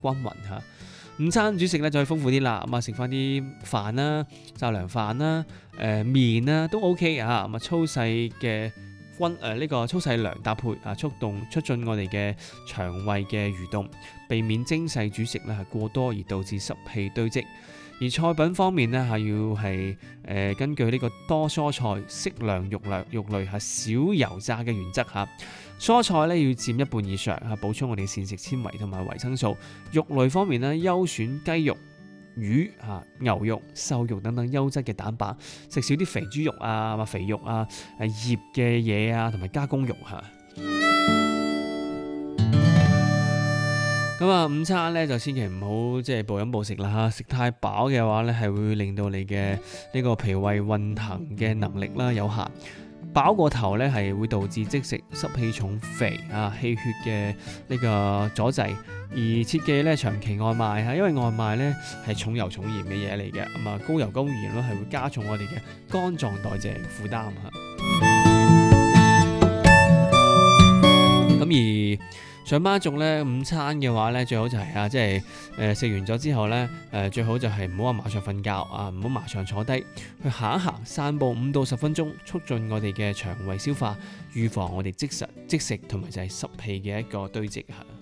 均勻嚇。午餐主食咧就可以豐富啲啦，咁啊食翻啲飯啦、雜糧飯啦、麵啦都 OK 啊，咁啊粗細嘅呢個粗細糧搭配啊，促進我哋嘅腸胃嘅蠕動，避免精細煮食咧係過多而導致濕氣堆積。而菜品方面咧係要係根據呢個多蔬菜、適量肉類係少油炸嘅原則嚇。蔬菜咧要佔一半以上嚇，補充我哋膳食纖維同埋維生素。肉類方面咧優選雞肉、魚嚇、牛肉、瘦肉等等優質嘅蛋白，食少啲肥豬肉啊、肥肉啊、醃嘅嘢啊，同埋加工肉嚇。咁啊，午餐咧就千祈唔好即係暴飲暴食啦嚇，食太飽嘅話咧係會令到你嘅呢個脾胃運行嘅能力啦有限。飽過頭咧係會導致積食、濕氣重、肥啊、氣血嘅呢個阻滯，而切記咧長期外賣嚇，因為外賣咧係重油重鹽嘅嘢嚟嘅，咁啊高油高鹽咧係會加重我哋嘅肝臟代謝負擔嚇。咁而上班族咧午餐嘅話咧，最好就係即係食完咗之後咧，最好就係唔好話馬上瞓覺啊，唔好馬上坐低去行一行、散步5到10分鐘，促進我哋嘅腸胃消化，預防我哋積食同埋就係濕氣嘅一個堆積嚇。